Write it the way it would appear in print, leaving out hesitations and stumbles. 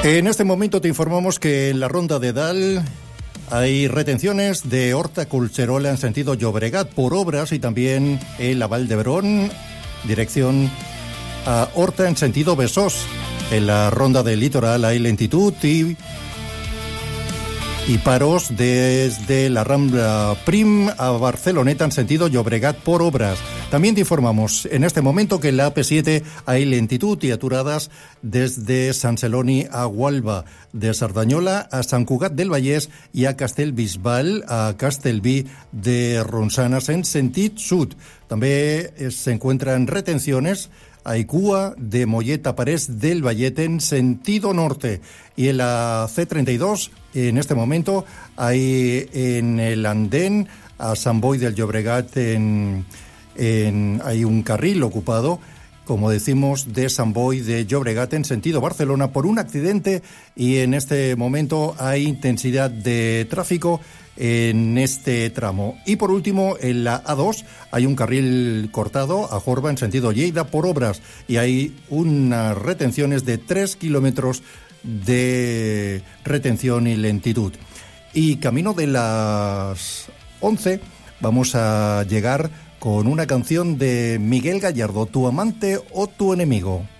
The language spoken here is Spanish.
En este momento te informamos que en la ronda de Dal hay retenciones de Horta Collserola en sentido Llobregat por obras y también en la Vall d'Hebron, dirección a Horta en sentido Besós. En la ronda del litoral hay lentitud y paros desde la Rambla Prim a Barceloneta en sentido Llobregat por obras. También te informamos en este momento que en la AP7 hay lentitud y aturadas desde Sant Celoni a Gualba, de Cerdanyola a Sant Cugat del Vallès i a Castellbisbal a Castellví de Ronçanes en sentit sud. També se encuentran retenciones a Icua de Mollet a Parés del Vallete en sentido norte. Y en la C32, en este momento, hay en el andén a Sant Boi del Llobregat hay un carril ocupado, como decimos, de Sant Boi de Llobregat en sentido Barcelona por un accidente, y en este momento hay intensidad de tráfico en este tramo. Y por último, en la A2 hay un carril cortado a Jorba en sentido Lleida por obras y hay unas retenciones de 3 kilómetros de retención y lentitud. Y camino de las 11 vamos a llegar con una canción de Miguel Gallardo, Tu amante o tu enemigo.